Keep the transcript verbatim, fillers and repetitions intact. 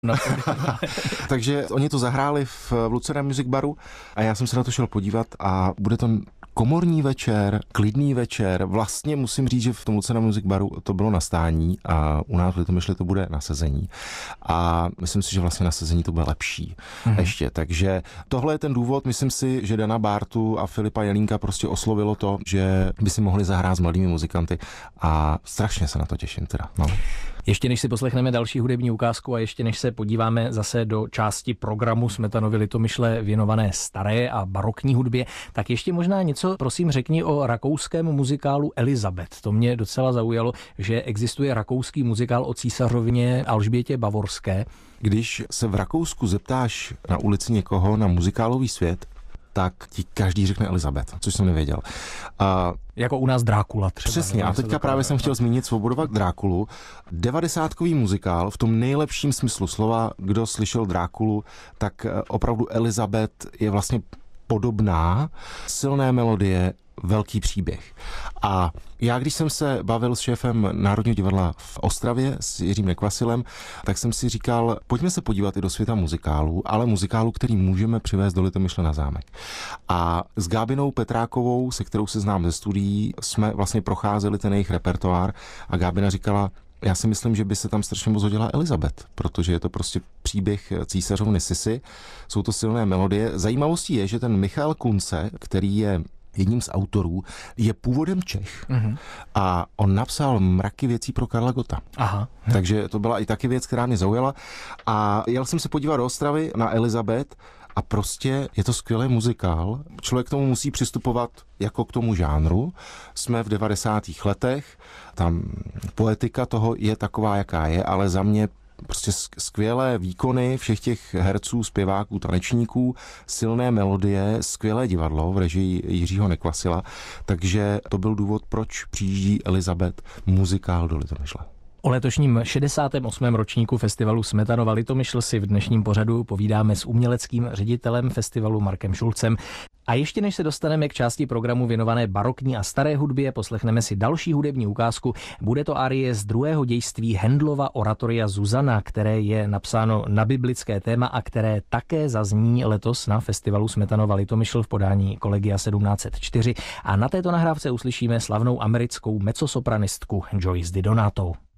No. Takže oni to zahráli v Lucerna Music Baru a já jsem se na to šel podívat a bude to komorní večer, klidný večer. Vlastně musím říct, že v tom Lucerna Music Baru to bylo na stání a u nás v Litomyšli to bude na sezení. A myslím si, že vlastně na sezení to bude lepší mm-hmm. ještě. Takže tohle je ten důvod. Myslím si, že Dana Bártu a Filipa Jelínka prostě oslovilo to, že by si mohli zahrát s mladými muzikanty a strašně se na to těším teda. No. Ještě než si poslechneme další hudební ukázku a ještě než se podíváme zase do části programu Smetanovy Litomyšle věnované staré a barokní hudbě, tak ještě možná něco, prosím, řekni o rakouském muzikálu Elizabeth. To mě docela zaujalo, že existuje rakouský muzikál o císařovně Alžbětě Bavorské. Když se v Rakousku zeptáš na ulici někoho na muzikálový svět, tak ti každý řekne Elizabeth, což jsem nevěděl. A jako u nás Drákula třeba. Přesně, a teďka právě jsem chtěl zmínit Svobodova Drákulu. Devadesátkový muzikál v tom nejlepším smyslu slova, kdo slyšel Drákulu, tak opravdu Elizabeth je vlastně podobná, silné melodie, velký příběh. A já, když jsem se bavil s šéfem Národního divadla v Ostravě, s Jiřím Nekvasilem, tak jsem si říkal, pojďme se podívat i do světa muzikálů, ale muzikálu, který můžeme přivést do Litomyšle na zámek. A s Gábinou Petrákovou, se kterou se znám ze studií, jsme vlastně procházeli ten jejich repertoár a Gábina říkala, já si myslím, že by se tam strašně moc hodila Elizabeth, protože je to prostě příběh císařovny Sisy, jsou to silné melodie. Zajímavostí je, že ten Michal Kunce, který je jedním z autorů, je původem Čech mm-hmm. a on napsal mraky věcí pro Karla Gotta. Aha. Takže to byla i taky věc, která mě zaujala. A jel jsem se podívat do Ostravy na Elizabeth a prostě je to skvělý muzikál. Člověk k tomu musí přistupovat jako k tomu žánru. Jsme v devadesátých letech, tam poetika toho je taková, jaká je, ale za mě prostě skvělé výkony všech těch herců, zpěváků, tanečníků, silné melodie, skvělé divadlo v režii Jiřího Nekvasila, takže to byl důvod, proč přijíždí Elizabeth muzikál do Litomyšle. O letošním šedesátém osmém ročníku festivalu Smetanova Litomyšl si v dnešním pořadu povídáme s uměleckým ředitelem festivalu Markem Šulcem. A ještě než se dostaneme k části programu věnované barokní a staré hudbě, poslechneme si další hudební ukázku. Bude to arie z druhého dějství Handlova oratoria Zuzana, které je napsáno na biblické téma a které také zazní letos na festivalu Smetanova Litomyšl v podání Collegia sedmnáct set čtyři. A na této nahrávce uslyšíme slavnou americkou mezzosopranistku Joyce DiDonato.